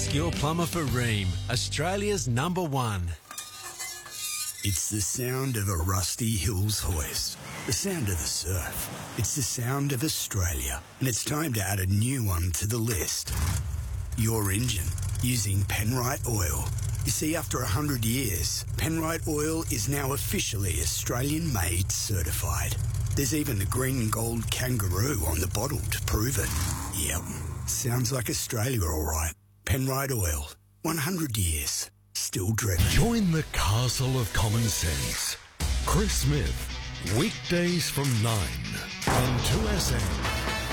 Ask your plumber for Rheem, Australia's #1. It's the sound of a Rusty Hills hoist, the sound of the surf. It's the sound of Australia, and it's time to add a new one to the list. Your engine, using Penrite Oil. You see, after 100 years, Penrite Oil is now officially Australian-made certified. There's even the green and gold kangaroo on the bottle to prove it. Yep, sounds like Australia all right. Penrite Oil, 100 years, still driven. Join the castle of common sense. Chris Smith, weekdays from 9 on 2SM.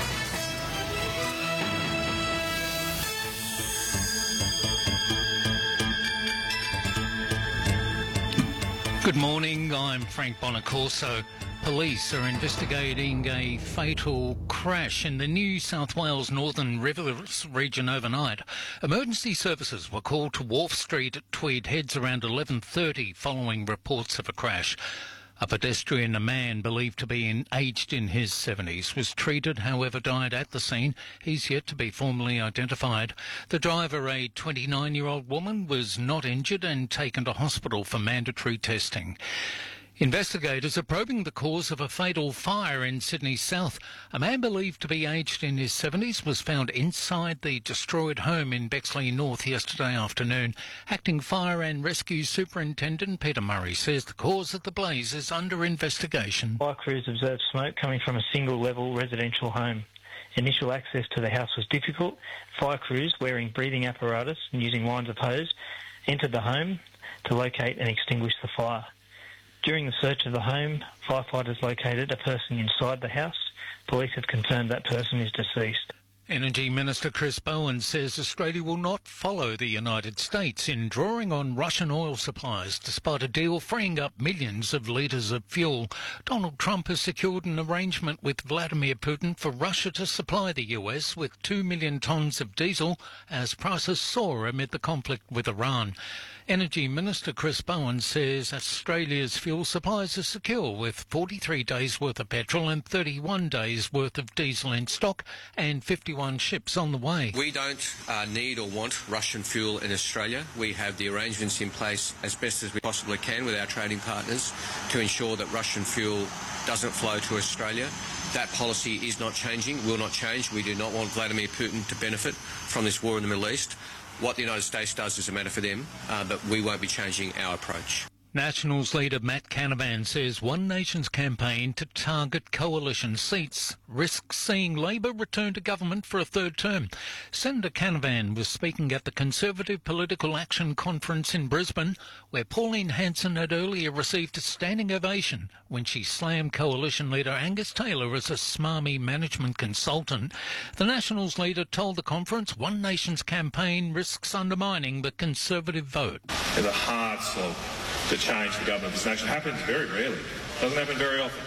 Good morning, I'm Frank Bonacorso. Police are investigating a fatal crash in the New South Wales Northern Rivers region overnight. Emergency services were called to Wharf Street at Tweed Heads around 11:30 following reports of a crash. A pedestrian, a man believed to be aged in his 70s, was treated, however died at the scene. He's yet to be formally identified. The driver, a 29-year-old woman, was not injured and taken to hospital for mandatory testing. Investigators are probing the cause of a fatal fire in Sydney South. A man believed to be aged in his 70s was found inside the destroyed home in Bexley North yesterday afternoon. Acting Fire and Rescue Superintendent Peter Murray says the cause of the blaze is under investigation. Fire crews observed smoke coming from a single-level residential home. Initial access to the house was difficult. Fire crews, wearing breathing apparatus and using lines of hose, entered the home to locate and extinguish the fire. During the search of the home, firefighters located a person inside the house. Police have confirmed that person is deceased. Energy Minister Chris Bowen says Australia will not follow the United States in drawing on Russian oil supplies despite a deal freeing up millions of litres of fuel. Donald Trump has secured an arrangement with Vladimir Putin for Russia to supply the US with 2 million tonnes of diesel as prices soar amid the conflict with Iran. Energy Minister Chris Bowen says Australia's fuel supplies are secure with 43 days' worth of petrol and 31 days' worth of diesel in stock and 51 ships on the way. We don't need or want Russian fuel in Australia. We have the arrangements in place as best as we possibly can with our trading partners to ensure that Russian fuel doesn't flow to Australia. That policy is not changing, will not change. We do not want Vladimir Putin to benefit from this war in the Middle East. What the United States does is a matter for them, but we won't be changing our approach. Nationals leader Matt Canavan says One Nation's campaign to target coalition seats risks seeing Labor return to government for a third term. Senator Canavan was speaking at the Conservative Political Action Conference in Brisbane, where Pauline Hanson had earlier received a standing ovation when she slammed coalition leader Angus Taylor as a smarmy management consultant. The Nationals leader told the conference One Nation's campaign risks undermining the Conservative vote. It's a hard slog to change the government of this nation. It happens very rarely. It doesn't happen very often.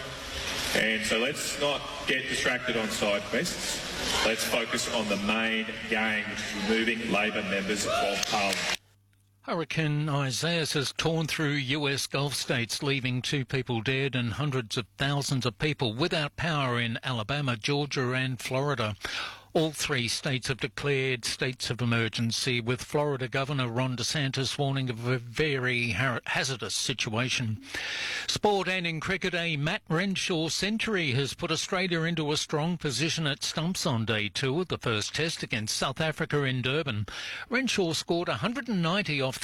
And so let's not get distracted on side quests. Let's focus on the main game, which is removing Labor members of Parliament. Hurricane Isaias has torn through US Gulf states, leaving 2 people dead and hundreds of thousands of people without power in Alabama, Georgia and Florida. All 3 states have declared states of emergency, with Florida Governor Ron DeSantis warning of a very hazardous situation. Sport and in cricket, a Matt Renshaw century has put Australia into a strong position at stumps on day 2 of the first test against South Africa in Durban. Renshaw scored 190 off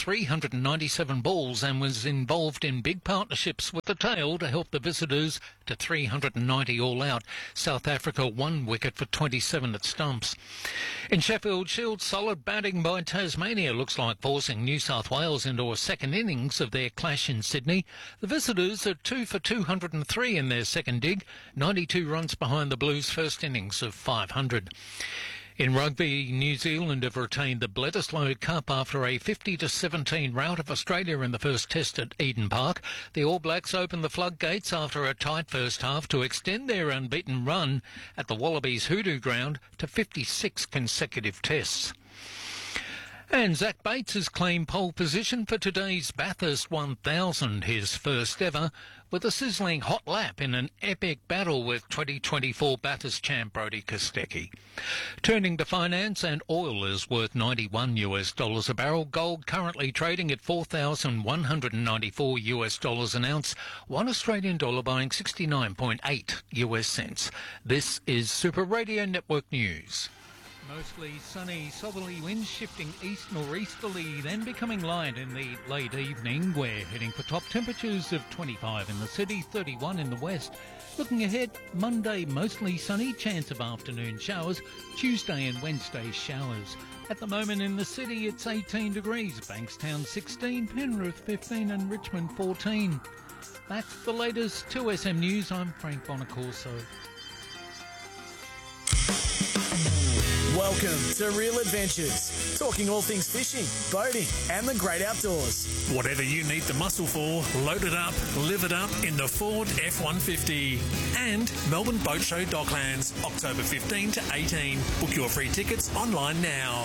397 balls and was involved in big partnerships with the tail to help the visitors to 390 all out. South Africa 1 wicket for 27 at stumps. In Sheffield Shield, solid batting by Tasmania looks like forcing New South Wales into a second innings of their clash in Sydney. The visitors are 2 for 203 in their second dig, 92 runs behind the Blues' first innings of 500. In rugby, New Zealand have retained the Bledisloe Cup after a 50-17 rout of Australia in the first test at Eden Park. The All Blacks opened the floodgates after a tight first half to extend their unbeaten run at the Wallabies Hoodoo ground to 56 consecutive tests. And Zach Bates has claimed pole position for today's Bathurst 1000, his first ever, with a sizzling hot lap in an epic battle with 2024 Bathurst champ Brodie Kostecki. Turning to finance, and oil is worth $91 a barrel. Gold currently trading at $4,194 an ounce. 1 Australian dollar buying 69.8 US cents. This is Super Radio Network News. Mostly sunny, southerly winds shifting east nor'easterly, then becoming light in the late evening. We're heading for top temperatures of 25 in the city, 31 in the west. Looking ahead, Monday mostly sunny, chance of afternoon showers. Tuesday and Wednesday showers. At the moment in the city it's 18 degrees, Bankstown 16, Penrith 15 and Richmond 14. That's the latest 2SM News. I'm Frank Bonacorso. Welcome to Real Adventures, talking all things fishing, boating and the great outdoors. Whatever you need the muscle for, load it up, live it up in the Ford F-150. And Melbourne Boat Show Docklands, October 15 to 18. Book your free tickets online now.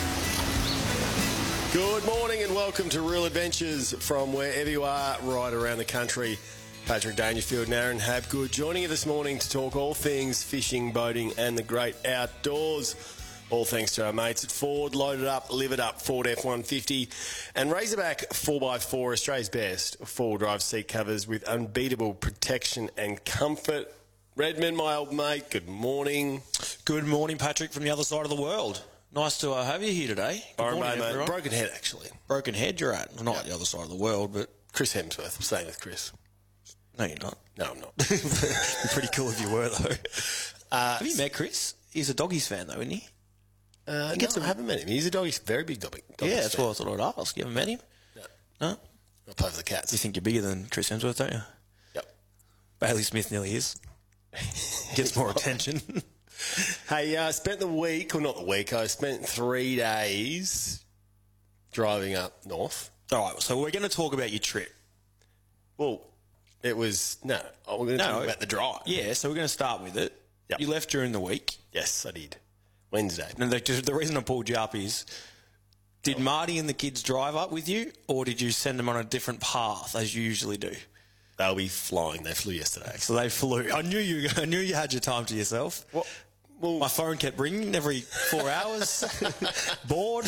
Good morning and welcome to Real Adventures from wherever you are right around the country. Patrick Dangerfield and Aaron Habgood joining you this morning to talk all things fishing, boating and the great outdoors. All thanks to our mates at Ford. Load it up, live it up, Ford F-150. And Razorback 4x4, Australia's best four-wheel drive seat covers with unbeatable protection and comfort. Redmond, my old mate, good morning. Good morning, Patrick, from the other side of the world. Nice to have you here today. Good morning, mate. Broken Head, actually. Broken Head you're at. Well, not the other side of the world, but... Chris Hemsworth. I'm staying with Chris. No, you're not. No, I'm not. It'd be pretty cool if you were, though. Have you met Chris? He's a Doggies fan, though, isn't he? I haven't met him. He's a Doggies, very big Doggies fan. Yeah, that's what I thought I'd ask. You haven't met him? No? I play for the Cats. You think you're bigger than Chris Hemsworth, don't you? Yep. Bailey Smith nearly is. Gets more attention. Hey, I spent the week, or not the week, I spent 3 days driving up north. All right, so we're going to talk about your trip. Well... we're going to talk about the drive. Yeah, so we're going to start with it. Yep. You left during the week. Yes, I did. Wednesday. And the reason I pulled you up is, did Marty and the kids drive up with you, or did you send them on a different path, as you usually do? They'll be flying. They flew yesterday. So they flew. I knew you had your time to yourself. Well, my phone kept ringing every 4 hours. Bored.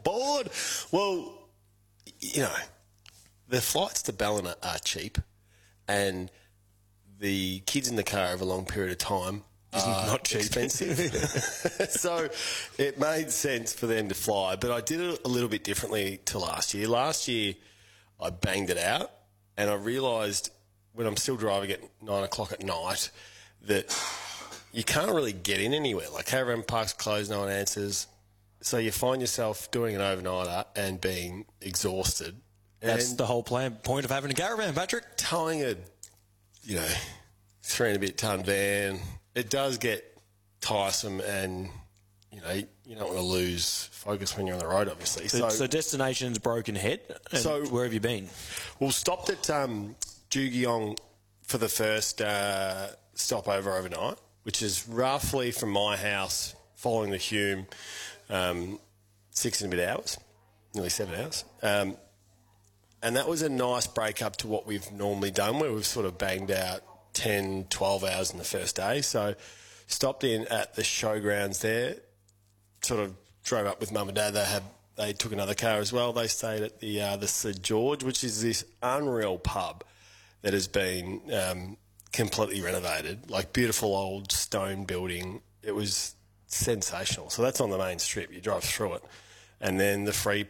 Well, you know, the flights to Ballina are cheap. And the kids in the car over a long period of time is not cheap. Expensive. So it made sense for them to fly. But I did it a little bit differently to last year. Last year, I banged it out. And I realised when I'm still driving at 9 o'clock at night that you can't really get in anywhere. Like caravan parks closed, no one answers. So you find yourself doing an overnighter and being exhausted. That's the whole point of having a caravan, Patrick. Towing a, 3 and a bit tonne van, it does get tiresome and, you don't want to lose focus when you're on the road, obviously. So destination's Broken Head. So where have you been? Well, stopped at Jugeong for the first stopover overnight, which is roughly from my house, following the Hume, 6 and a bit hours, nearly 7 hours. And that was a nice break up to what we've normally done, where we've sort of banged out 10, 12 hours in the first day. So stopped in at the showgrounds there, sort of drove up with Mum and Dad. They took another car as well. They stayed at the Sir George, which is this unreal pub that has been completely renovated, like beautiful old stone building. It was sensational. So that's on the main strip. You drive through it. And then the free...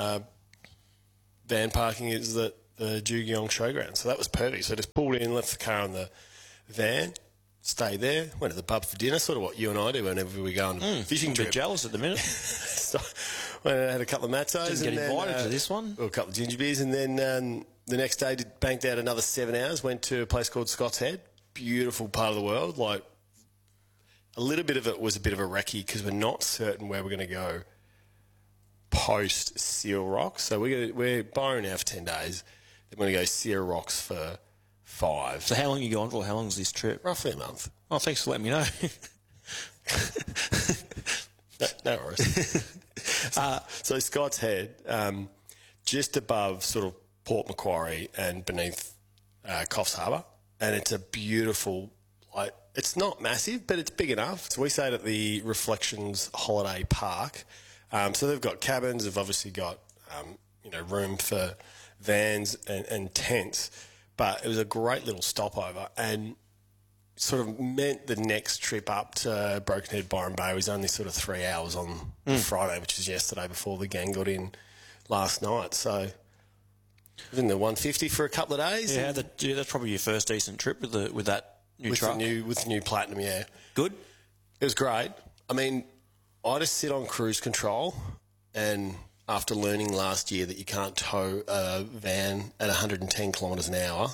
van parking is the Jugeong Showground. So that was perfect. So I just pulled in, left the car in the van, stayed there, went to the pub for dinner, sort of what you and I do whenever we go on a fishing trip. I'm a bit jealous at the minute. So went and had a couple of matzos. Didn't get invited to this one. A couple of ginger beers. And then the next day banked out another 7 hours, went to a place called Scott's Head. Beautiful part of the world. Like, a little bit of it was a bit of a recce because we're not certain where we're going to go post Seal Rocks. So we're borrowing now for 10 days. Then we're going to go Seal Rocks for 5. So how long are you going for? How long is this trip? Roughly a month. Oh, thanks for letting me know. No worries. So Scott's Head, just above sort of Port Macquarie and beneath Coffs Harbour, and it's a beautiful, like, it's not massive, but it's big enough. So we stayed at the Reflections Holiday Park. So they've got cabins, they've obviously got, room for vans and tents, but it was a great little stopover and sort of meant the next trip up to Broken Head Byron Bay was only sort of 3 hours on Friday, which was yesterday before the gang got in last night. So in the 150 for a couple of days. Yeah, that's probably your first decent trip with that new truck. With the new Platinum, yeah. Good? It was great. I mean, I just sit on cruise control, and after learning last year that you can't tow a van at 110 kilometres an hour,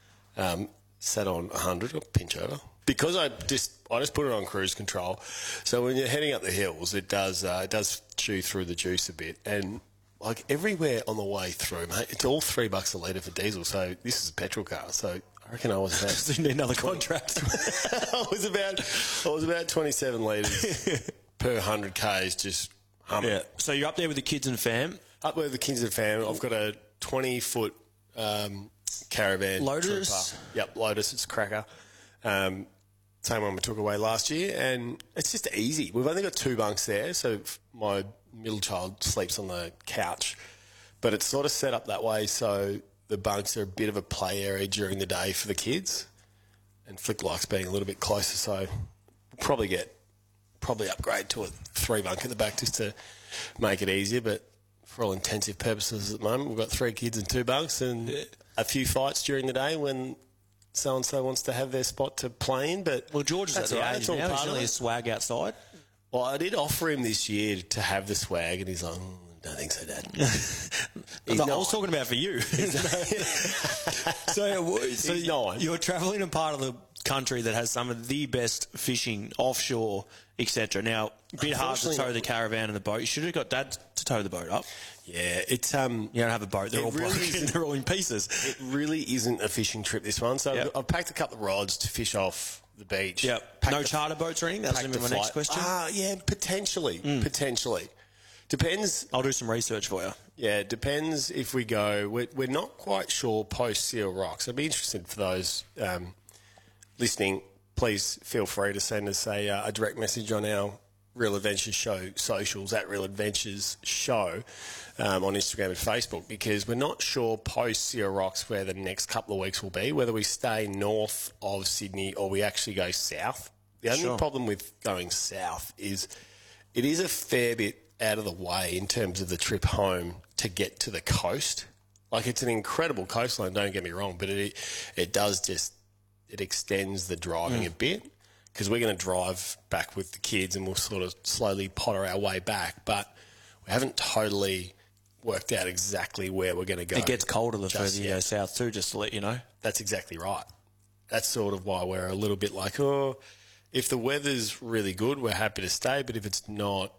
sat on 100 or pinch over. Because I just put it on cruise control. So when you're heading up the hills, it does chew through the juice a bit. And like everywhere on the way through, mate, it's all $3 a litre for diesel. So this is a petrol car. So I reckon I was about... So you need another contract. I was about 27 litres per 100 Ks just humming. Yeah. So you're up there with the kids and fam? Up with the kids and fam. I've got a 20-foot caravan. Lotus? Trooper. Yep, Lotus. It's a cracker. Same one we took away last year, and it's just easy. We've only got 2 bunks there, so my middle child sleeps on the couch, but it's sort of set up that way so the bunks are a bit of a play area during the day for the kids, and Flick likes being a little bit closer, so we'll probably upgrade to a 3 bunk at the back just to make it easier, but for all intensive purposes at the moment, we've got 3 kids and 2 bunks and a few fights during the day when so-and-so wants to have their spot to play in, but... Well, George is at the age now, he's only a swag outside. Well, I did offer him this year to have the swag, and he's like, don't think so, Dad. I was talking about for you. So you're travelling in part of the country that has some of the best fishing offshore, etc. Now, a bit hard to tow the caravan and the boat. You should have got Dad to tow the boat up. Yeah, it's... you don't have a boat. They're all broken. They're all in pieces. It really isn't a fishing trip, this one. So I've packed a couple of rods to fish off the beach. Yep. No charter boats or anything? That's going to be my next question. Yeah, potentially. Potentially. Depends. I'll do some research for you. Yeah, it depends if we go... We're not quite sure post-Seal Rocks. I'd be interested for those listening. Please feel free to send us a direct message on our Real Adventures Show socials, at Real Adventures Show, on Instagram and Facebook, because we're not sure post-Seal Rocks where the next couple of weeks will be, whether we stay north of Sydney or we actually go south. The only problem with going south is it is a fair bit out of the way in terms of the trip home to get to the coast. Like, it's an incredible coastline, don't get me wrong, but it does just... It extends the driving a bit, because we're going to drive back with the kids and we'll sort of slowly potter our way back, but we haven't totally worked out exactly where we're going to go. It gets colder the further you go south too, just to let you know. That's exactly right. That's sort of why we're a little bit like, if the weather's really good, we're happy to stay, but if it's not,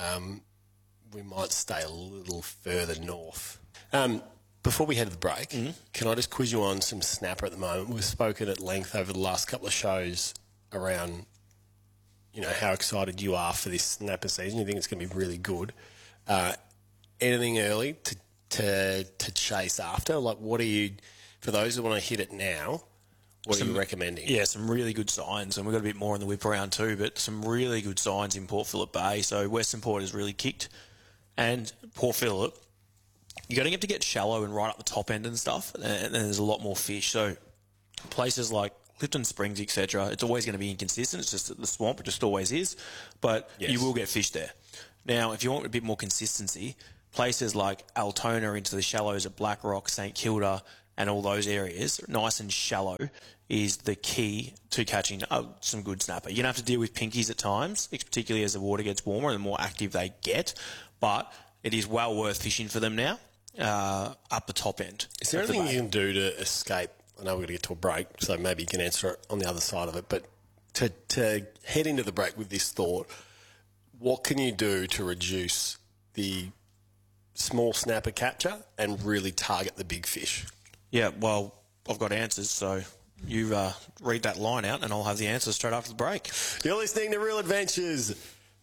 we might stay a little further north. Before we head to the break, can I just quiz you on some snapper at the moment? We've spoken at length over the last couple of shows around, how excited you are for this snapper season. You think it's going to be really good. Anything early to chase after? Like, what are you, for those that want to hit it now, what are you recommending? Yeah, some really good signs, and we've got a bit more in the whip around too, but some really good signs in Port Phillip Bay. So Western Port has really kicked, and Port Phillip, you're going to have to get shallow and right up the top end and stuff, and there's a lot more fish. So places like Clifton Springs, etc., it's always going to be inconsistent. It's just the swamp, it just always is. But you will get fish there. Now, if you want a bit more consistency, places like Altona into the shallows at Black Rock, St Kilda, and all those areas, nice and shallow, is the key to catching some good snapper. You're going to have to deal with pinkies at times, particularly as the water gets warmer and the more active they get. But it is well worth fishing for them now. Up the top end. Is there anything you can do to escape? I know we're going to get to a break, so maybe you can answer it on the other side of it, but to head into the break with this thought, what can you do to reduce the small snapper capture and really target the big fish? Yeah, well, I've got answers, so you read that line out and I'll have the answers straight after the break. You're listening to Real Adventures,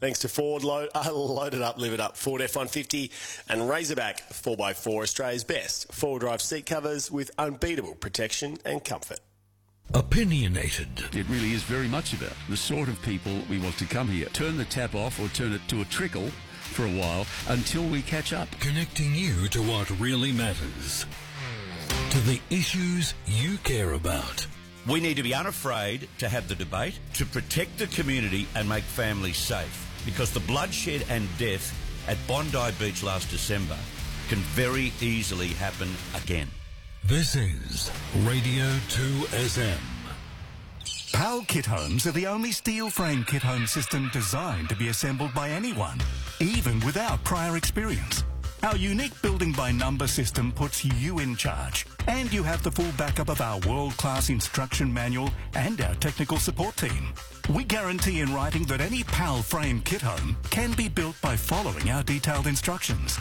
Thanks to Ford, load it up, live it up. Ford F-150 and Razorback 4x4, Australia's best four-wheel drive seat covers with unbeatable protection and comfort. Opinionated. It really is very much about the sort of people we want to come here. Turn the tap off or turn it to a trickle for a while until we catch up. Connecting you to what really matters. To the issues you care about. We need to be unafraid to have the debate, to protect the community and make families safe. Because the bloodshed and death at Bondi Beach last December can very easily happen again. This is Radio 2SM. PAL kit homes are the only steel frame kit home system designed to be assembled by anyone, even without prior experience. Our unique building by number system puts you in charge, and you have the full backup of our world-class instruction manual and our technical support team. We guarantee in writing that any PAL frame kit home can be built by following our detailed instructions.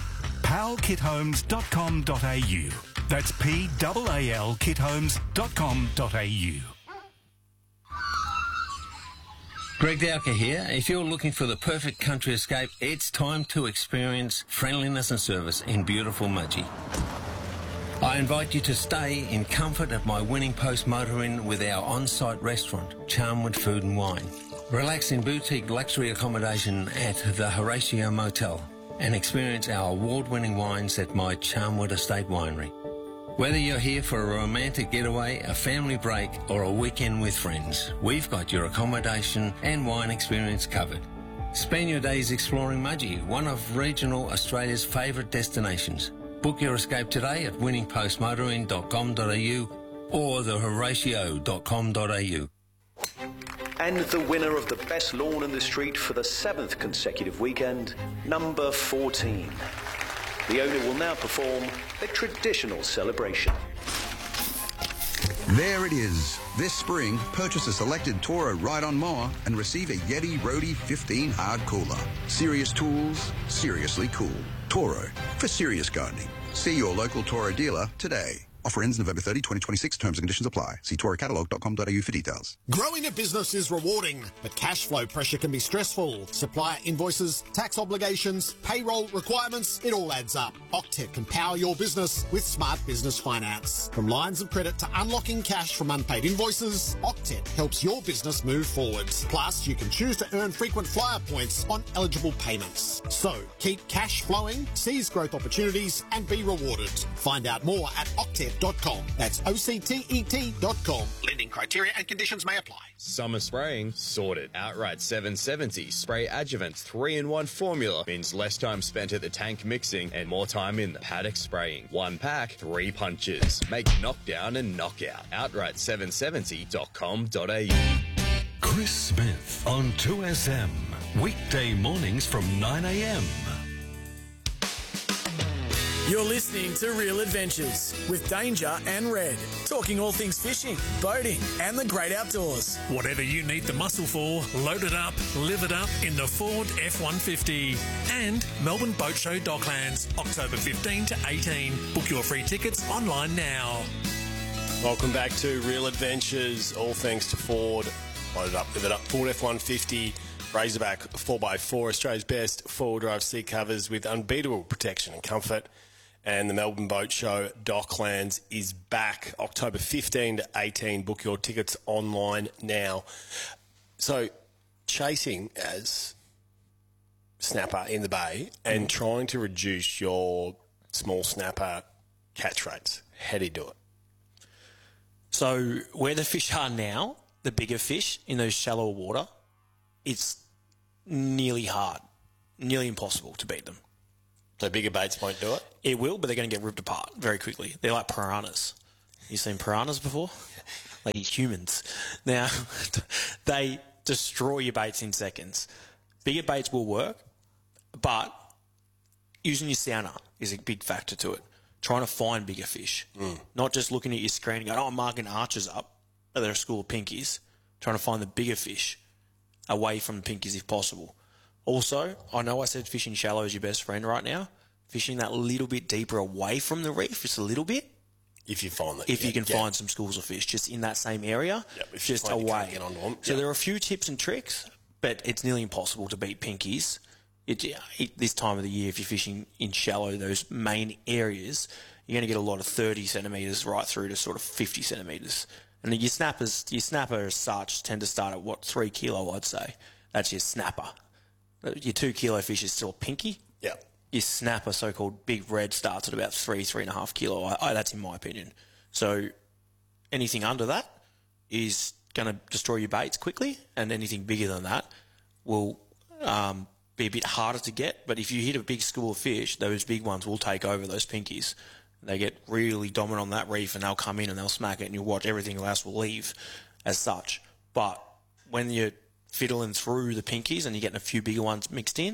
palkithomes.com.au. That's PAAL kithomes.com.au. Greg Dowker here. If you're looking for the perfect country escape, it's time to experience friendliness and service in beautiful Mudgee. I invite you to stay in comfort at my Winning Post Motor Inn with our on-site restaurant, Charmwood Food and Wine. Relax in boutique luxury accommodation at the Horatio Motel and experience our award-winning wines at my Charmwood Estate Winery. Whether you're here for a romantic getaway, a family break, or a weekend with friends, we've got your accommodation and wine experience covered. Spend your days exploring Mudgee, one of regional Australia's favourite destinations. Book your escape today at winningpostmotoring.com.au or thehoratio.com.au. And the winner of the best lawn in the street for the 7th consecutive weekend, number 14. The owner will now perform a traditional celebration. There it is. This spring, purchase a selected Toro ride-on mower and receive a Yeti Roadie 15 hard cooler. Serious tools, seriously cool. Toro, for serious gardening. See your local Toro dealer today. Offer ends November 30, 2026. Terms and conditions apply. See torocatalog.com.au for details. Growing a business is rewarding, but cash flow pressure can be stressful. Supplier invoices, tax obligations, payroll requirements, it all adds up. Octet can power your business with smart business finance. From lines of credit to unlocking cash from unpaid invoices, Octet helps your business move forwards. Plus, you can choose to earn frequent flyer points on eligible payments. So, keep cash flowing, seize growth opportunities, and be rewarded. Find out more at Octet.com. That's OCTET.com. Lending criteria and conditions may apply. Summer spraying sorted. Outright 770 spray adjuvant 3-in-1 formula means less time spent at the tank mixing and more time in the paddock spraying. 1 pack, 3 punches. Make knockdown and knockout. Outright770.com.au. Chris Smith on 2SM. Weekday mornings from 9 a.m. You're listening to Real Adventures with Danger and Red, talking all things fishing, boating and the great outdoors. Whatever you need the muscle for, load it up, live it up in the Ford F-150. And Melbourne Boat Show Docklands, October 15 to 18. Book your free tickets online now. Welcome back to Real Adventures, all thanks to Ford. Load it up, live it up. Ford F-150. Razorback 4x4, Australia's best four-wheel drive seat covers with unbeatable protection and comfort. And the Melbourne Boat Show Docklands is back October 15 to 18. Book your tickets online now. So, chasing as snapper in the bay and trying to reduce your small snapper catch rates. How do you do it? So, where the fish are now, the bigger fish in those shallower water, it's nearly impossible to beat them. So bigger baits won't do it? It will, but they're going to get ripped apart very quickly. They're like piranhas. You've seen piranhas before? Like humans. Now, they destroy your baits in seconds. Bigger baits will work, but using your sounder is a big factor to it. Trying to find bigger fish. Not just looking at your screen and going, I'm marking arches up. They're a school of pinkies. Trying to find the bigger fish away from the pinkies if possible. Also, I know I said fishing shallow is your best friend right now. Fishing that little bit deeper away from the reef, just a little bit. If you find that. If you can find some schools of fish just in that same area, just away. Get onto them. So there are a few tips and tricks, but it's nearly impossible to beat pinkies. This time of the year, if you're fishing in shallow, those main areas, you're going to get a lot of 30 centimetres right through to sort of 50 centimetres. And your snapper as such tend to start at 3 kilo, I'd say. That's your snapper. Your 2 kilo fish is still a pinky. Yeah. Your snapper, so-called big red, starts at about 3.5 kilo. That's in my opinion. So anything under that is going to destroy your baits quickly, and anything bigger than that will be a bit harder to get. But if you hit a big school of fish, those big ones will take over those pinkies. They get really dominant on that reef, and they'll come in and they'll smack it, and you'll watch everything else will leave as such. But when you're fiddling through the pinkies and you're getting a few bigger ones mixed in,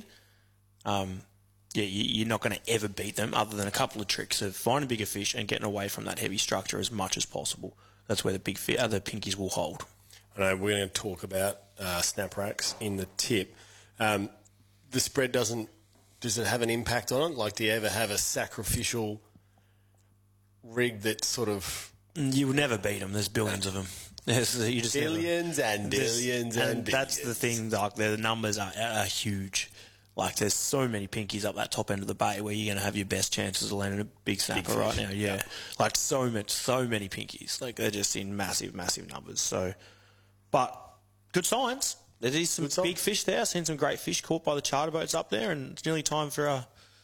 you're not going to ever beat them, other than a couple of tricks of finding bigger fish and getting away from that heavy structure as much as possible. That's where the the pinkies will hold. I know we're going to talk about snap racks in the tip. The spread does it have an impact on it? Like, do you ever have a sacrificial rig that sort of... You will never beat them. There's billions of them. You just billions and billions and billions. That's the thing. Like, the numbers are huge. Like, there's so many pinkies up that top end of the bay where you're going to have your best chances of landing a big snapper right now. Yeah. Like, so many pinkies. Like, they're just in massive, massive numbers. So, but good signs. There is some big fish there. I've seen some great fish caught by the charter boats up there, and it's nearly time for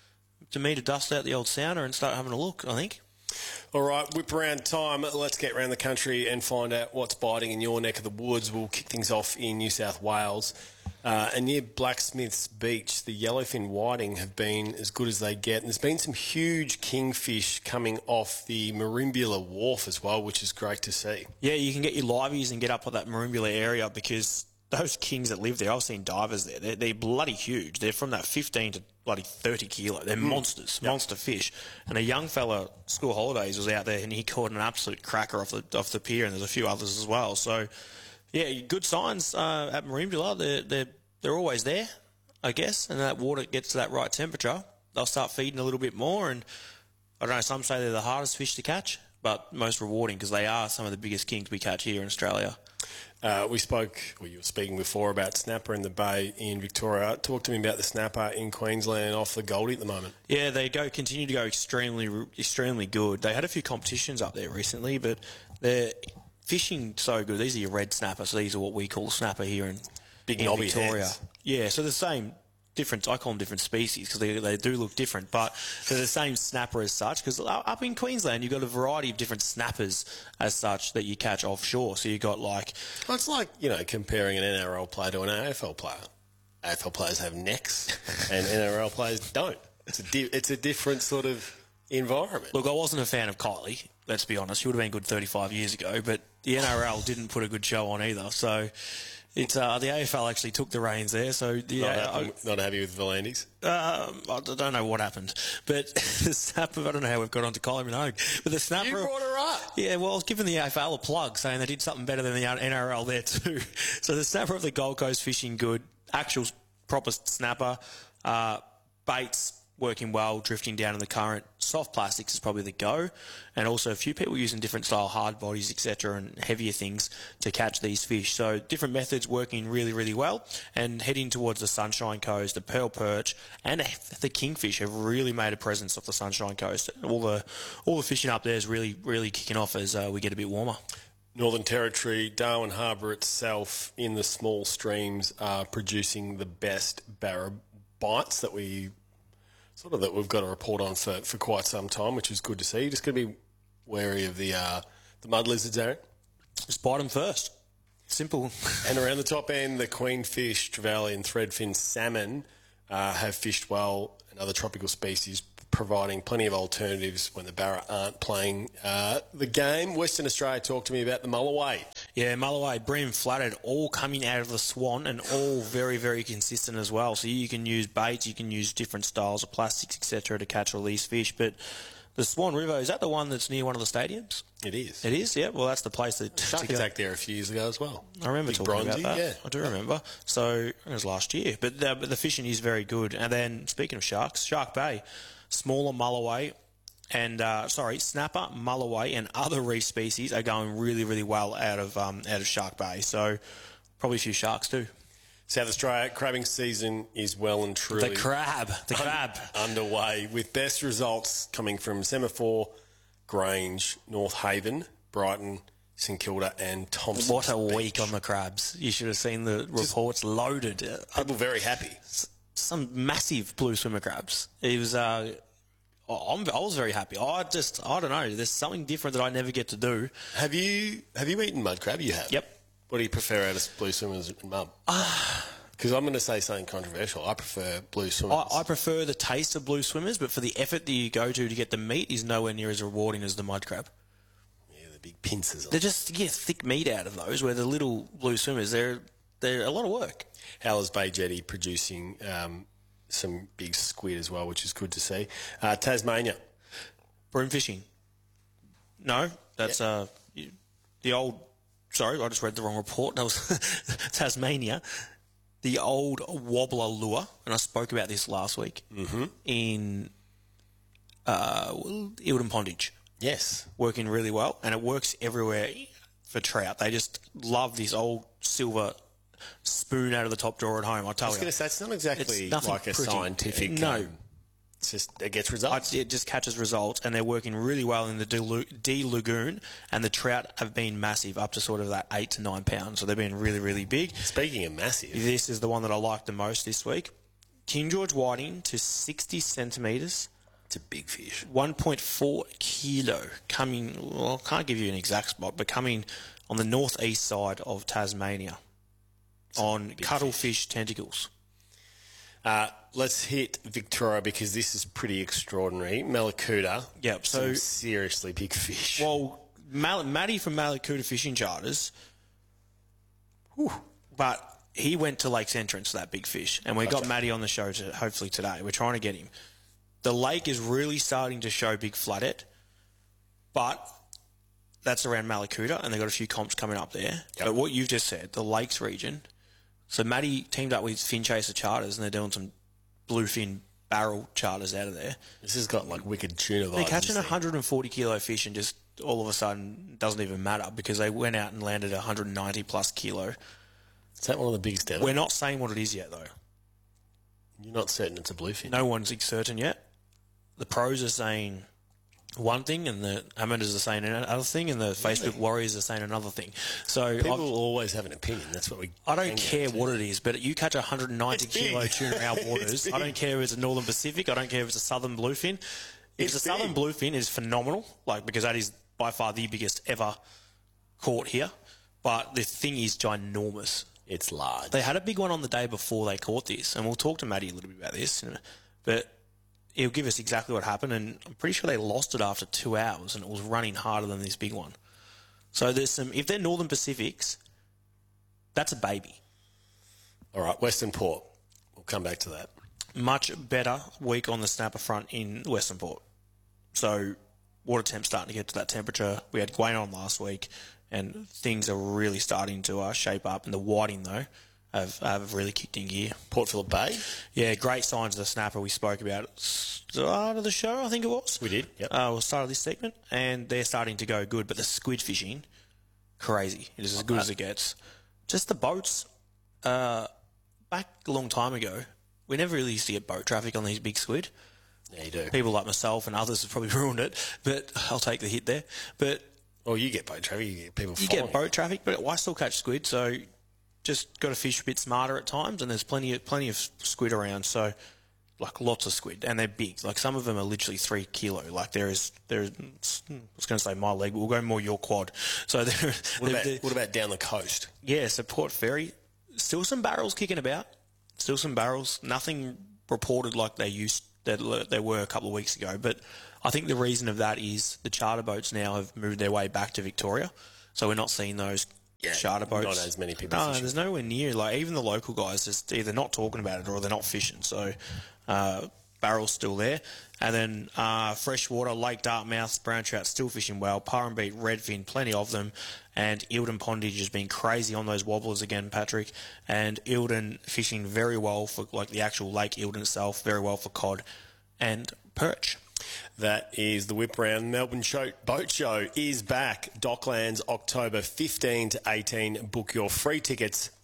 me to dust out the old sounder and start having a look, I think. All right, whip around time. Let's get around the country and find out what's biting in your neck of the woods. We'll kick things off in New South Wales. And near Blacksmiths Beach, the yellowfin whiting have been as good as they get. And there's been some huge kingfish coming off the Merimbula Wharf as well, which is great to see. Yeah, you can get your liveys and get up at that Merimbula area, because those kings that live there, I've seen divers there. They're bloody huge. They're from that 15 to bloody 30 kilo. They're monsters, monster fish. And a young fella, school holidays, was out there and he caught an absolute cracker off the pier, and there's a few others as well. So, yeah, good signs at Merimbula. They're always there, I guess, and that water gets to that right temperature, they'll start feeding a little bit more. And I don't know, some say they're the hardest fish to catch, but most rewarding, because they are some of the biggest kings we catch here in Australia. You were speaking before about snapper in the bay in Victoria. Talk to me about the snapper in Queensland off the Goldie at the moment. Yeah, they continue to go extremely good. They had a few competitions up there recently, but they're fishing so good. These are your red snapper, so these are what we call snapper here in Victoria. Heads. Yeah, so the same different. I call them different species because they do look different, but they're the same snapper as such. Because up in Queensland, you've got a variety of different snappers as such that you catch offshore. So you've got like... Well, it's like, comparing an NRL player to an AFL player. AFL players have necks and NRL players don't. It's a different sort of environment. Look, I wasn't a fan of Kylie, let's be honest. She would have been good 35 years ago, but the NRL didn't put a good show on either. So... It's the AFL actually took the reins there, so not happy with Volandis. I don't know what happened, but the snapper. I don't know how we've got onto Kylie Minogue, but the snapper. You brought her up. Yeah, well, I was giving the AFL a plug, saying they did something better than the NRL there too. So the snapper of the Gold Coast fishing good, actual proper snapper, baits working well, drifting down in the current. Soft plastics is probably the go, and also a few people using different style hard bodies, etc., and heavier things to catch these fish. So different methods working really, really well, and heading towards the Sunshine Coast, the pearl perch and the kingfish have really made a presence off the Sunshine Coast. All the fishing up there is really, really kicking off as we get a bit warmer. Northern Territory, Darwin Harbour itself, in the small streams, are producing the best barra bites that we've got a report on for quite some time, which is good to see. You're just going to be wary of the mud lizards, Aaron. Just bite them first. Simple. And around the top end, the queenfish, trevally and threadfin salmon have fished well, and other tropical species, providing plenty of alternatives when the barra aren't playing the game. Western Australia, talk to me about the Mulloway. Yeah, Mulloway, bream, flathead, all coming out of the Swan, and all very, very consistent as well. So you can use baits, you can use different styles of plastics, etc., to catch all these fish. But the Swan River, is that the one that's near one of the stadiums? It is. It is, yeah. Well, that's the place that... Shark Attack there a few years ago as well. I remember talking about that. Yeah. I do remember. So it was last year. But the fishing is very good. And then, speaking of sharks, Shark Bay, smaller Mulloway and snapper, Mulloway, and other reef species are going really, really well out of Shark Bay. So probably a few sharks too. South Australia crabbing season is well and truly The crab. underway, with best results coming from Semaphore, Grange, North Haven, Brighton, St Kilda and Thompson. What a week on the crabs. You should have seen the reports loaded. People very happy. Some massive blue swimmer crabs. It was... I was very happy. I don't know. There's something different that I never get to do. Have you eaten mud crab? You have? Yep. What do you prefer out of blue swimmers and mud? Because I'm going to say something controversial. I prefer blue swimmers. I prefer the taste of blue swimmers, but for the effort that you go to get the meat is nowhere near as rewarding as the mud crab. Yeah, the big pincers. They're just thick meat out of those, where the little blue swimmers, they're a lot of work. Howlers Bay Jetty producing some big squid as well, which is good to see. Tasmania. Broom fishing. No, that's the old... Sorry, I just read the wrong report. That was Tasmania. The old wobbler lure, and I spoke about this last week, in Eildon Pondage. Yes. Working really well, and it works everywhere for trout. They just love this old silver spoon out of the top drawer at home, I tell you. I was going to say, it's not exactly like a scientific... No. It's just, it gets results. It just catches results, and they're working really well in the D Lagoon, and the trout have been massive, up to sort of that 8 to 9 pounds, so they've been really, really big. Speaking of massive... This is the one that I like the most this week. King George whiting to 60 centimetres. It's a big fish. 1.4 kilo coming... Well, I can't give you an exact spot, but coming on the northeast side of Tasmania on cuttlefish tentacles. Let's hit Victoria because this is pretty extraordinary. Malakuta. Yep. So some seriously big fish. Well, Matty from Malakuta Fishing Charters, but he went to Lake's Entrance for that big fish, and we got Matty on the show hopefully today. We're trying to get him. The lake is really starting to show big flathead, but that's around Malakuta, and they've got a few comps coming up there. Yep. But what you've just said, the lakes region. So Matty teamed up with Fin Chaser Charters, and they're doing some bluefin barrel charters out of there. This has got like wicked tuna vibes. They're catching 140 kilo fish, and just all of a sudden it doesn't even matter because they went out and landed 190 plus kilo. Is that one of the biggest ever? We're not saying what it is yet, though. You're not certain it's a bluefin? No one's certain yet. The pros are saying one thing, and the amateurs are saying another thing, and the Facebook warriors are saying another thing. So people always have an opinion. That's what we. I don't care what it is, but you catch 190 kilo tuna in our waters. I don't care if it's a Northern Pacific. I don't care if it's a Southern Bluefin. If it's a Southern Bluefin, is phenomenal, because that is by far the biggest ever caught here. But the thing is ginormous. It's large. They had a big one on the day before they caught this, and we'll talk to Matty a little bit about this, but he'll give us exactly what happened, and I'm pretty sure they lost it after 2 hours, and it was running harder than this big one. So there's some... If they're Northern Pacifics, that's a baby. All right, Western Port. We'll come back to that. Much better week on the snapper front in Western Port. So water temp starting to get to that temperature. We had Gwain on last week, and things are really starting to shape up. And the whiting, though, have really kicked in gear. Port Phillip Bay? Yeah, great signs of the snapper we spoke about at the start of the show, I think it was. We did, yep. Start of this segment, and they're starting to go good. But the squid fishing, crazy. It is as good as it gets. Just the boats, back a long time ago, we never really used to get boat traffic on these big squid. Yeah, you do. People like myself and others have probably ruined it, but I'll take the hit there. But well, you get boat traffic, you get people following. You get boat traffic, but I still catch squid, so just got to fish a bit smarter at times, and there's plenty of squid around, so lots of squid, and they're big. Some of them are literally 3 kilo. I was going to say my leg, but we'll go more your quad. So what about down the coast? Yeah, so Port Fairy, still some barrels kicking about. Still some barrels. Nothing reported like they were a couple of weeks ago, but I think the reason of that is the charter boats now have moved their way back to Victoria, so we're not seeing those charter boats. Not as many people fishing. There's nowhere near. Even the local guys just either not talking about it or they're not fishing. So barrels still there. And then freshwater, Lake Dartmouth, brown trout still fishing well. Purrumbete, redfin, plenty of them. And Eildon Pondage has been crazy on those wobblers again, Patrick. And Eildon fishing very well for the actual Lake Eildon itself, very well for cod and perch. That is the Whip Round. Melbourne Boat Show is back. Docklands, October 15 to 18. Book your free tickets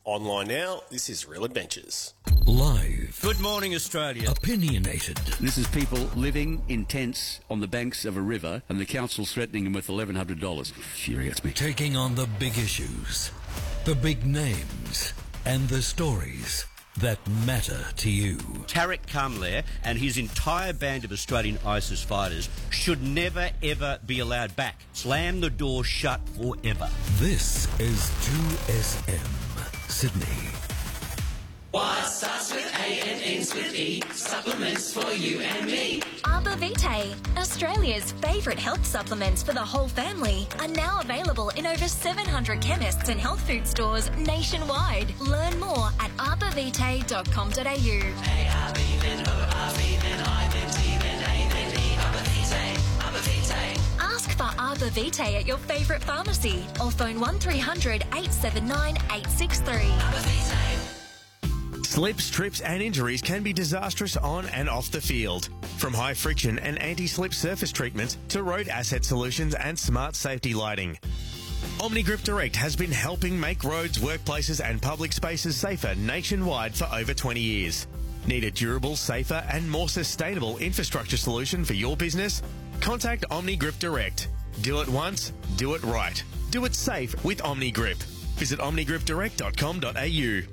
online now. This is Real Adventures. Live. Good morning, Australia. Opinionated. This is people living in tents on the banks of a river, and the council's threatening them with $1,100. Infuriates me. Taking on the big issues, the big names, and the stories that matter to you. Tariq Kamler and his entire band of Australian ISIS fighters should never, ever be allowed back. Slam the door shut forever. This is 2SM Sydney. What starts with A and ends with E? Supplements for you and me. Arbor Vitae, Australia's favourite health supplements for the whole family, are now available in over 700 chemists and health food stores nationwide. Learn more at arborvitae.com.au. A-R-B, then O-R-B, then I, then T, then A, then E. Arbor Vitae, Arbor Vitae. Ask for Arbor Vitae at your favourite pharmacy or phone 1300 879 863. Arbor Vitae. Slips, trips and injuries can be disastrous on and off the field. From high friction and anti-slip surface treatments to road asset solutions and smart safety lighting. OmniGrip Direct has been helping make roads, workplaces and public spaces safer nationwide for over 20 years. Need a durable, safer and more sustainable infrastructure solution for your business? Contact OmniGrip Direct. Do it once, do it right. Do it safe with OmniGrip. Visit omnigripdirect.com.au.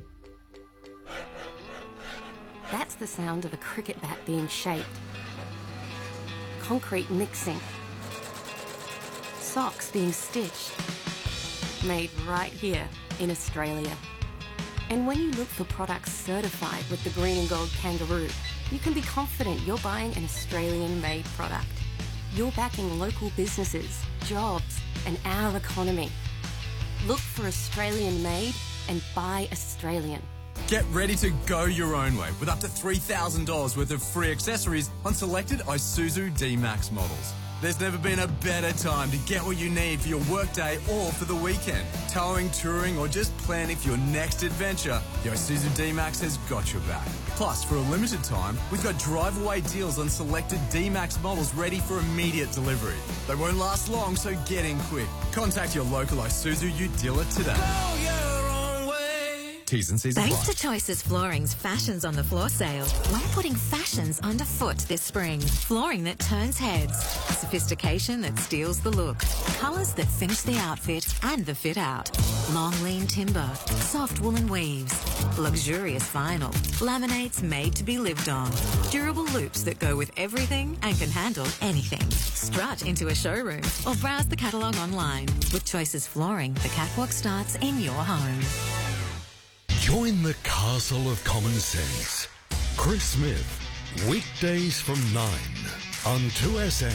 That's the sound of a cricket bat being shaped. Concrete mixing. Socks being stitched. Made right here in Australia. And when you look for products certified with the green and gold kangaroo, you can be confident you're buying an Australian-made product. You're backing local businesses, jobs, and our economy. Look for Australian-made and buy Australian. Get ready to go your own way with up to $3,000 worth of free accessories on selected Isuzu D-Max models. There's never been a better time to get what you need for your workday or for the weekend. Towing, touring, or just planning for your next adventure, the Isuzu D-Max has got your back. Plus, for a limited time, we've got drive-away deals on selected D-Max models ready for immediate delivery. They won't last long, so get in quick. Contact your local Isuzu Ute dealer today. T's and C's apply. Thanks to Choices Flooring's Fashions on the Floor sale, we're putting fashions underfoot this spring. Flooring that turns heads, sophistication that steals the look, colours that finish the outfit and the fit out. Long lean timber, soft woolen weaves, luxurious vinyl, laminates made to be lived on, durable loops that go with everything and can handle anything. Strut into a showroom or browse the catalogue online. With Choices Flooring, the catwalk starts in your home. Join the castle of common sense. Chris Smith, weekdays from 9 on 2SM.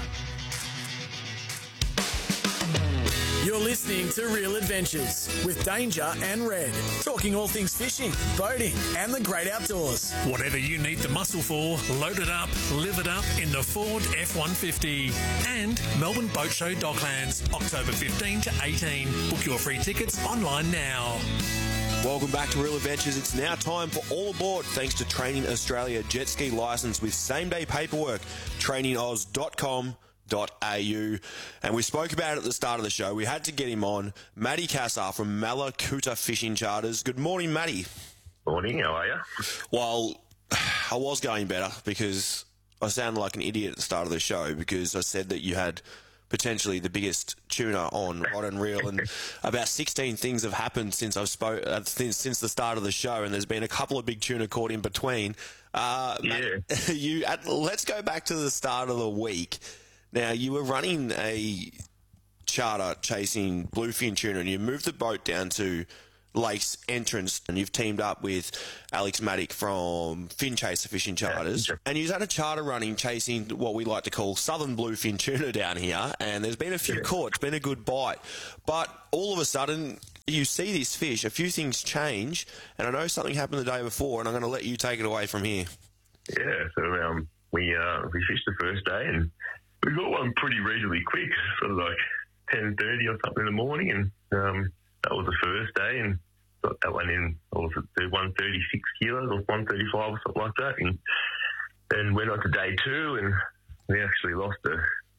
You're listening to Real Adventures with Danger and Red, talking all things fishing, boating and the great outdoors. Whatever you need the muscle for, load it up, live it up in the Ford F-150. And Melbourne Boat Show Docklands, October 15 to 18. Book your free tickets online now. Welcome back to Real Adventures. It's now time for All Aboard, thanks to Training Australia jet ski licence with same-day paperwork. TrainingAus.com.au. And we spoke about it at the start of the show. We had to get him on. Matty Cassar from Malakuta Fishing Charters. Good morning, Matty. Morning, how are you? Well, I was going better because I sounded like an idiot at the start of the show because I said that you had potentially the biggest tuna on Rod and Reel, and about 16 things have happened since I've since the start of the show, and there's been a couple of big tuna caught in between. Let's go back to the start of the week. Now, you were running a charter chasing bluefin tuna, and you moved the boat down to Lakes Entrance, and you've teamed up with Alex Maddock from Fin Chaser Fishing Charters, and you've had a charter running chasing what we like to call southern bluefin tuna down here, and there's been a few caught. It's been a good bite, but all of a sudden you see this fish, a few things change, and I know something happened the day before, and I'm going to let you take it away from here. Yeah, so we fished the first day, and we got one pretty reasonably quick, sort of like 10:30 or something in the morning, and that was the first day, and got that one in, what was it, 136 kilos or 135 or something like that. And then went on to day two, and we actually lost a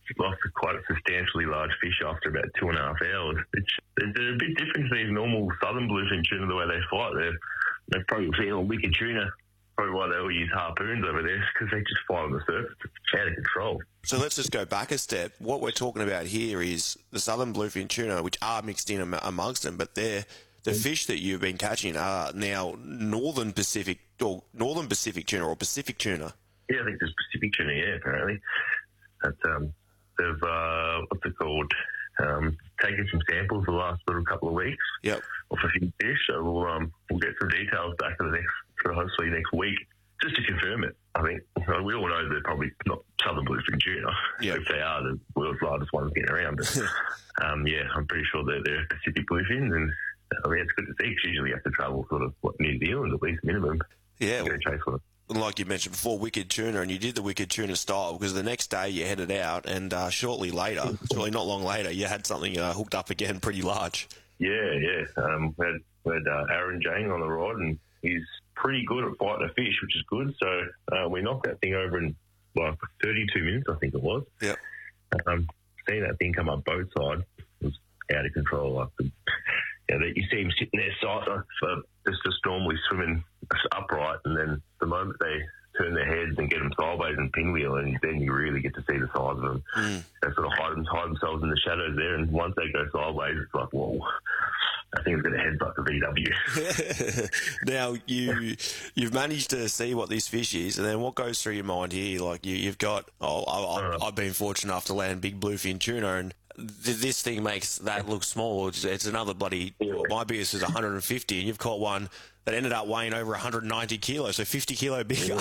lost quite a substantially large fish after about 2.5 hours, which they're a bit different to these normal southern bluefin tuna, the way they fight. They've probably seen on wicked tuna, probably why they all use harpoons over there, because they just fight on the surface. It's out of control. So let's just go back a step. What we're talking about here is the southern bluefin tuna, which are mixed in amongst them, but the fish that you've been catching are now northern Pacific tuna or Pacific tuna. Yeah, I think there's Pacific tuna, yeah, apparently. But, they've, what's it called, taken some samples the last little couple of weeks of a few fish, so we'll get some details back in the hopefully next week, just to confirm it. I think we all know they're probably not southern bluefin tuna. If they are, the world's largest ones getting around. But, I'm pretty sure they're Pacific bluefins, and I mean, it's good to see, because usually you have to travel sort of New Zealand at least minimum. Yeah. Go chase one. Like you mentioned before, wicked tuna, and you did the wicked tuna style because the next day you headed out, and shortly not long later, you had something hooked up again pretty large. Yeah. We had Aaron Jane on the rod, and he's pretty good at fighting a fish, which is good. So we knocked that thing over in like 32 minutes, I think it was. Yep. Seeing that thing come up both sides was out of control. You see him sitting there just normally swimming upright, and then the moment they turn their heads and get them sideways and pinwheel, and then you really get to see the size of them. They sort of hide themselves in the shadows there, and once they go sideways, it's like, whoa, I think it's going to headbutt the VW. Now, you've managed to see what this fish is, and then what goes through your mind here? Like, you've got, I've been fortunate enough to land big bluefin tuna, and this thing makes that look small. It's another bloody, my biggest is 150, and you've caught one that ended up weighing over 190 kilos, so 50 kilo bigger.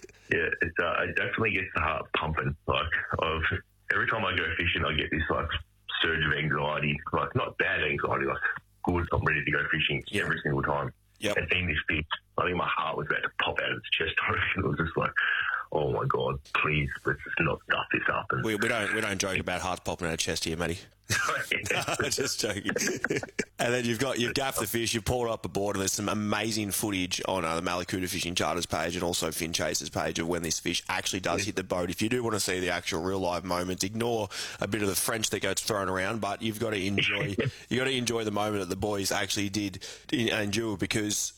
It definitely gets the heart pumping. Like, every time I go fishing, I get this like surge of anxiety, like not bad anxiety, like good. I'm ready to go fishing every single time. And seeing this fish, I think my heart was about to pop out of its chest. It was just like, oh my God, please, let's just not stuff this up. And we don't joke about hearts popping out of chest here, Matty. No, just joking. And then you've gaffed the fish, you've pulled up a board, and there's some amazing footage on the Malakuta Fishing Charters page and also Fin Chaser's page of when this fish actually does hit the boat. If you do want to see the actual real live moments, ignore a bit of the French that gets thrown around, but you've got to enjoy the moment that the boys actually did endure, because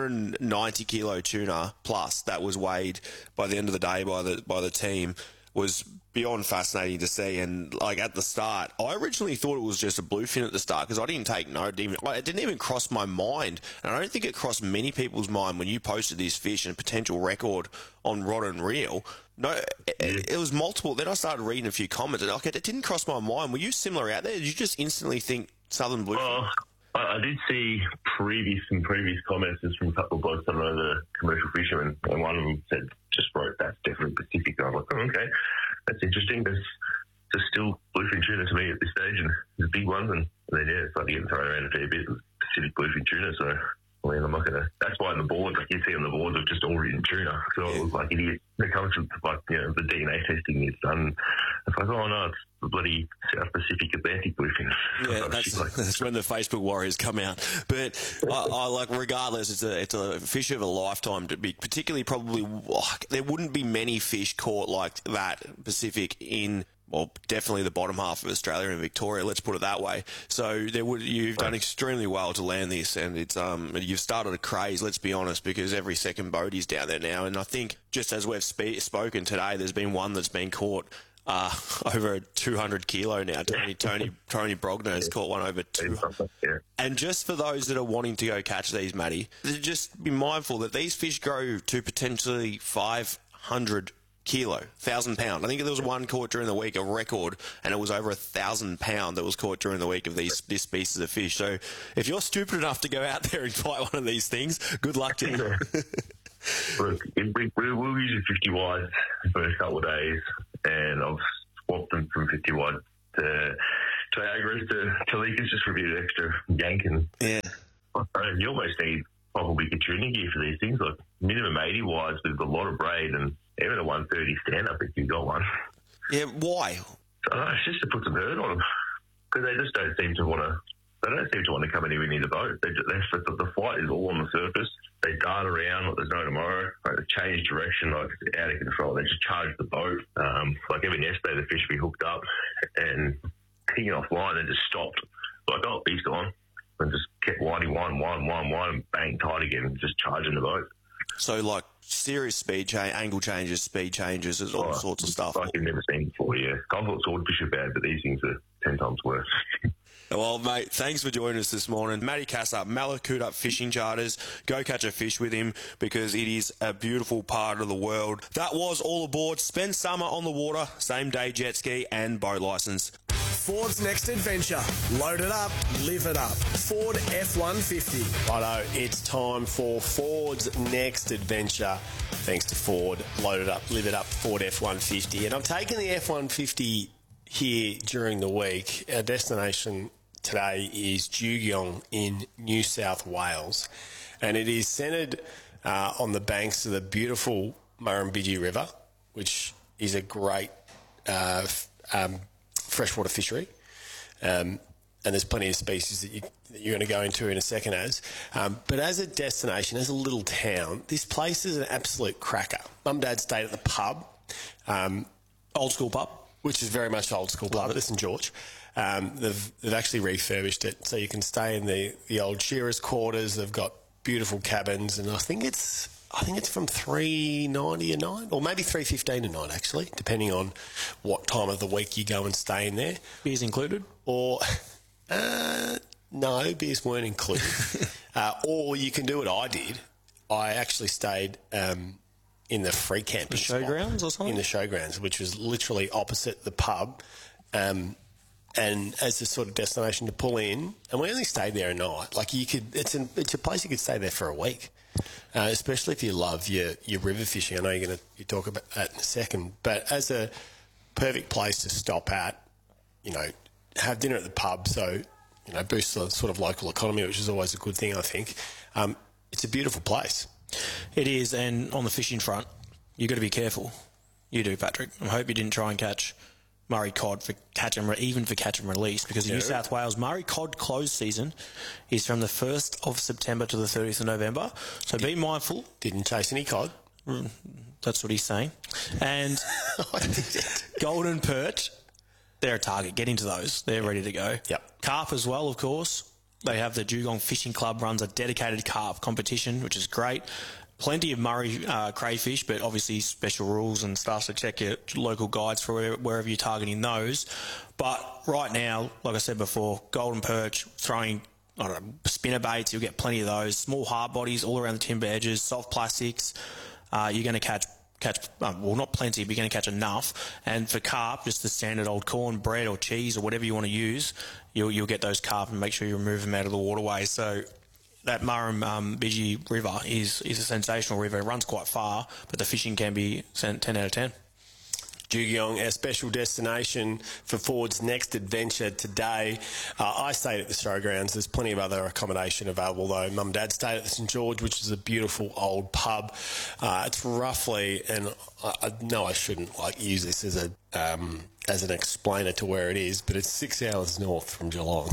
190 kilo tuna plus that was weighed by the end of the day by the team was beyond fascinating to see. And like at the start, I originally thought it was just a bluefin at the start because I didn't take note. It didn't even cross my mind, and I don't think it crossed many people's mind when you posted this fish and potential record on Rod and Reel. No, it was multiple. Then I started reading a few comments, and it didn't cross my mind. Were you similar out there? Did you just instantly think southern bluefin? I did see previous comments just from a couple of blokes that know the commercial fishermen, and one of them wrote that's definitely Pacific. And I was like, oh, okay, that's interesting. There's still bluefin tuna to me at this stage, and there's big ones, and then it's like getting thrown around a fair bit with Pacific bluefin tuna. So I mean, I'm not gonna. That's why on the boards, like you see on the boards, of just all written tuna. So it was like idiot. When it comes to like the DNA testing is done, it's like, oh no, it's the bloody South Pacific Atlantic bluefin. Yeah, that's when the Facebook warriors come out. But I like, regardless, it's a fish of a lifetime to be. Particularly, probably there wouldn't be many fish caught like that Pacific in. Well, definitely the bottom half of Australia and Victoria, let's put it that way. So you've done extremely well to land this, and it's you've started a craze, let's be honest, because every second boat is down there now. And I think just as we've spoken today, there's been one that's been caught over 200 kilo now. Tony Brogner has caught one over 200. And just for those that are wanting to go catch these, Matty, just be mindful that these fish grow to potentially 500 kilo, 1,000 pound. I think there was one caught during the week, a record, and it was over 1,000 pound that was caught during the week of this species of fish. So if you're stupid enough to go out there and fight one of these things, good luck to you. Look, we'll use 50 wide the first couple of days, and I've swapped them from 50 wide to Agras to Talikas just for a bit of extra yanking. Yeah. You almost need probably good tuning gear for these things, like minimum 80 wides with a lot of braid, and even a 130 stand-up if you've got one. Yeah, why? It's just to put some hurt on them, because they just don't seem to want to come anywhere near the boat. The fight is all on the surface. they dart around like there's no tomorrow. Like they change direction, like it's out of control. They just charge the boat. Like even yesterday, the fish we hooked up and kicking off line and just stopped. Like, oh, he's gone. And just kept winding, and bang, tight again, just charging the boat. So, like, serious speed change, angle changes, speed changes, there's all sorts of stuff. Like you've never seen before, yeah. I thought swordfish are bad, but these things are 10 times worse. Well, mate, thanks for joining us this morning. Matty Cassup, Malakuta Fishing Charters. Go catch a fish with him because it is a beautiful part of the world. That was All Aboard. Spend summer on the water, same day jet ski and boat licence. Ford's next adventure. Load it up, live it up. Ford F-150. Righto, it's time for Ford's next adventure. Thanks to Ford. Load it up, live it up, Ford F-150. And I'm taking the F-150 here during the week. Our destination today is Jugiong in New South Wales. And it is centred on the banks of the beautiful Murrumbidgee River, which is a great freshwater fishery. And there's plenty of species that you're going to go into in a second but as a destination, as a little town, this place is an absolute cracker. Mum and Dad stayed at the pub. Old school pub. Which is very much old school pub, St George. They've actually refurbished it so you can stay in the old shearers' quarters. They've got beautiful cabins, and I think it's from $3.90 a night, or maybe $3.15 a night, actually, depending on what time of the week you go and stay in there. Beers included? Or no, beers weren't included. Or you can do what I did. I actually stayed in the free camping spot. Showgrounds or something? In the showgrounds, which was literally opposite the pub. And as a sort of destination to pull in, and we only stayed there a night. Like it's a place you could stay there for a week, especially if you love your river fishing. I know you talk about that in a second, but as a perfect place to stop at, have dinner at the pub, so boost the sort of local economy, which is always a good thing, I think. It's a beautiful place. It is, and on the fishing front, you've got to be careful. You do, Patrick. I hope you didn't try and catch Murray cod for catch and release, because in New South Wales, Murray cod close season is from the 1st of September to the 30th of November. So be mindful. Didn't chase any cod. That's what he's saying. And golden perch, they're a target. Get into those. They're ready to go. Yep. Carp as well, of course. They have the Dugong Fishing Club runs a dedicated carp competition, which is great. Plenty of Murray crayfish, but obviously special rules and stuff, so check your local guides for wherever you're targeting those. But right now, like I said before, golden perch, throwing spinner baits, you'll get plenty of those. Small hard bodies all around the timber edges, soft plastics. You're going to catch well, not plenty, but you're going to catch enough. And for carp, just the standard old corn, bread or cheese or whatever you want to use, you'll get those carp and make sure you remove them out of the waterway. So that Murrumbidgee River is a sensational river. It runs quite far, but the fishing can be 10 out of 10. Jugiong, our special destination for Ford's next adventure today. I stayed at the showgrounds. There's plenty of other accommodation available, though. Mum and Dad stayed at the St George, which is a beautiful old pub. It's roughly, and I know I shouldn't use this as an explainer to where it is, but it's 6 hours north from Geelong.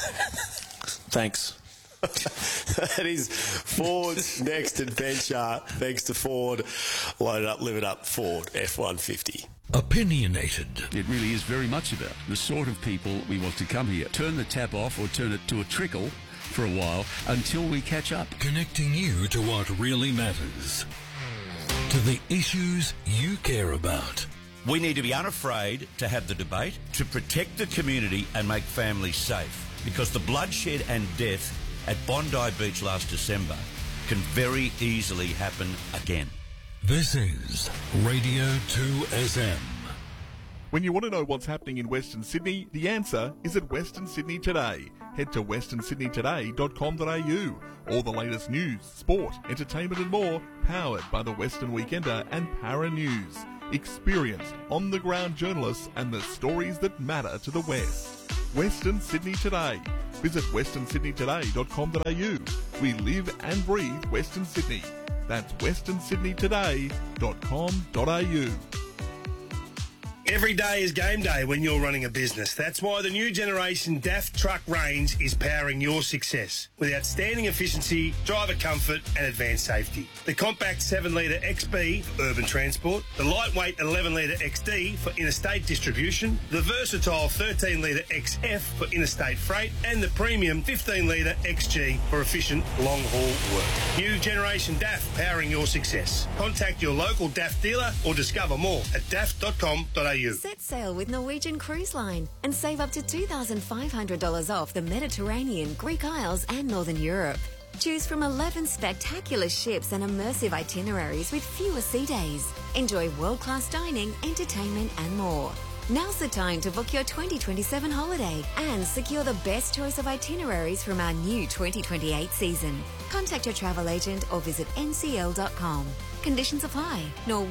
Thanks. That is Ford's next adventure. Thanks to Ford. Load it up, live it up, Ford F-150. Opinionated. It really is very much about the sort of people we want to come here. Turn the tap off or turn it to a trickle for a while until we catch up. Connecting you to what really matters. To the issues you care about. We need to be unafraid to have the debate, to protect the community and make families safe. Because the bloodshed and death at Bondi Beach last December can very easily happen again. This is Radio 2SM. When you want to know what's happening in Western Sydney, the answer is at Western Sydney Today. Head to westernsydneytoday.com.au. All the latest news, sport, entertainment and more, powered by the Western Weekender and Para News. Experienced, on-the-ground journalists and the stories that matter to the West. Western Sydney Today. Visit westernsydneytoday.com.au. We live and breathe Western Sydney. That's westernsydneytoday.com.au. Every day is game day when you're running a business. That's why the new generation DAF truck range is powering your success with outstanding efficiency, driver comfort and advanced safety. The compact 7-litre XB for urban transport, the lightweight 11-litre XD for interstate distribution, the versatile 13-litre XF for interstate freight and the premium 15-litre XG for efficient long-haul work. New generation DAF powering your success. Contact your local DAF dealer or discover more at daf.com.au. Set sail with Norwegian Cruise Line and save up to $2,500 off the Mediterranean, Greek Isles and Northern Europe. Choose from 11 spectacular ships and immersive itineraries with fewer sea days. Enjoy world-class dining, entertainment and more. Now's the time to book your 2027 holiday and secure the best choice of itineraries from our new 2028 season. Contact your travel agent or visit ncl.com. Conditions apply.